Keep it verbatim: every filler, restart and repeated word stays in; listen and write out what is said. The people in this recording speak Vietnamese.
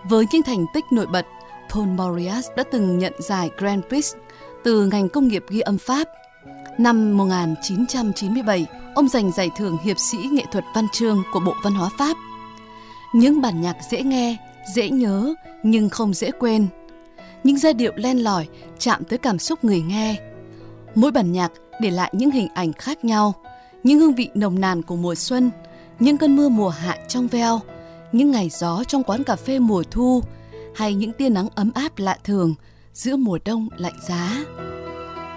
Với những thành tích nổi bật, Paul Mauriac đã từng nhận giải Grand Prix từ ngành công nghiệp ghi âm Pháp. Năm một nghìn chín trăm chín mươi bảy, ông giành giải thưởng hiệp sĩ nghệ thuật văn chương của Bộ Văn hóa Pháp. Những bản nhạc dễ nghe, dễ nhớ nhưng không dễ quên. Những giai điệu len lỏi chạm tới cảm xúc người nghe. Mỗi bản nhạc để lại những hình ảnh khác nhau, những hương vị nồng nàn của mùa xuân, những cơn mưa mùa hạ trong veo, những ngày gió trong quán cà phê mùa thu, hay những tia nắng ấm áp lạ thường giữa mùa đông lạnh giá.